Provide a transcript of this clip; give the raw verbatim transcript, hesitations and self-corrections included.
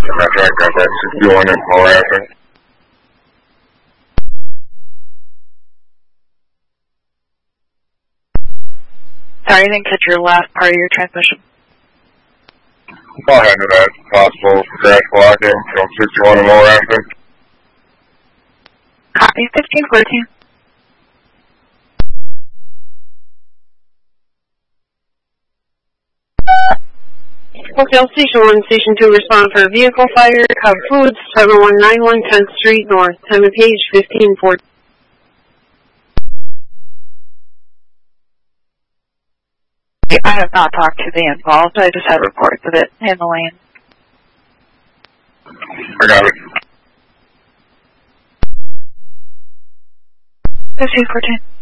my track contact sixty-one and harassing. Sorry, I didn't catch your last part of your transmission. I'll handle that. Possible crash blocking from sixty-one and harassing. Copy, fifteen fourteen. Hotel Station one, Station two, respond for a vehicle fire, Cub Foods, seven one nine one tenth Street North, time of page fifteen fourteen. I have not talked to the involved, I just had reports of it in the lane. I got it. fifteen fourteen.